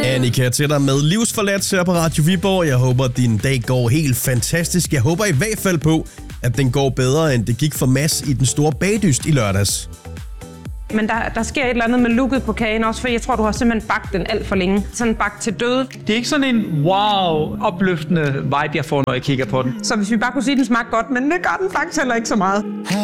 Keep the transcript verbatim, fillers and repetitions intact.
Annika, til dig med Livsforladt her på Radio Viborg. Jeg håber, at din dag går helt fantastisk. Jeg håber i hvert fald på, at den går bedre, end det gik for Mads i den store bagdyst i lørdags. Men der, der sker et eller andet med lukket på kagen også, for jeg tror, du har simpelthen bagt den alt for længe. Sådan bagt til døde. Det er ikke sådan en wow-opløftende vibe, jeg får, når jeg kigger på den. Så hvis vi bare kunne sige, at den smagte godt, men det gør den faktisk heller ikke så meget.